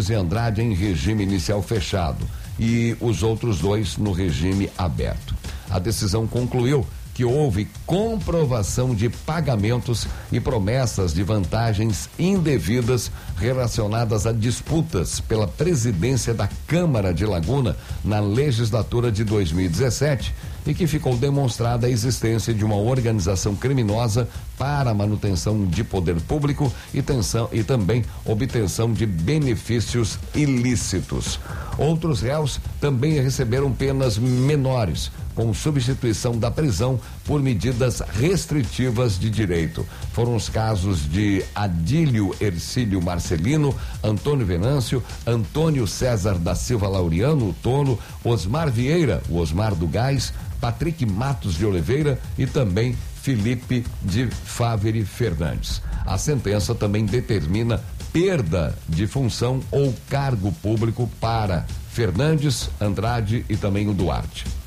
Fernandes e Andrade em regime inicial fechado e os outros 2 no regime aberto. A decisão concluiu que houve comprovação de pagamentos e promessas de vantagens indevidas relacionadas a disputas pela presidência da Câmara de Laguna na legislatura de 2017 e que ficou demonstrada a existência de uma organização criminosa para a manutenção de poder público e também obtenção de benefícios ilícitos. Outros réus também receberam penas menores, com substituição da prisão por medidas restritivas de direito. Foram os casos de Adílio Ercílio Marcelino, Antônio Venâncio, Antônio César da Silva Laureano, o Tolo, Osmar Vieira, o Osmar do Gás, Patrick Matos de Oliveira e também Felipe de Favre Fernandes. A sentença também determina perda de função ou cargo público para Fernandes, Andrade e também o Duarte.